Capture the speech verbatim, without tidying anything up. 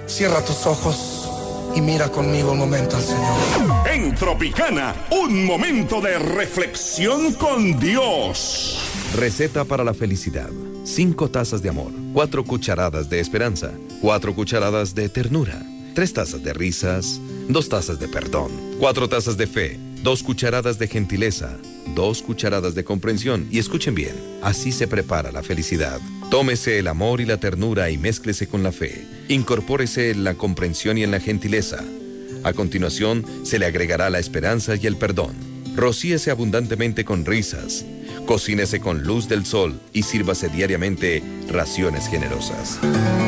Cierra tus ojos y mira conmigo un momento al Señor. En Tropicana, un momento de reflexión con Dios. Receta para la felicidad. Cinco tazas de amor, cuatro cucharadas de esperanza, cuatro cucharadas de ternura, tres tazas de risas, dos tazas de perdón, cuatro tazas de fe, dos cucharadas de gentileza, dos cucharadas de comprensión. Y escuchen bien, así se prepara la felicidad. Tómese el amor y la ternura y mézclese con la fe. Incorpórese en la comprensión y en la gentileza. A continuación, se le agregará la esperanza y el perdón. Rocíese abundantemente con risas. Cocínese con luz del sol y sírvase diariamente raciones generosas.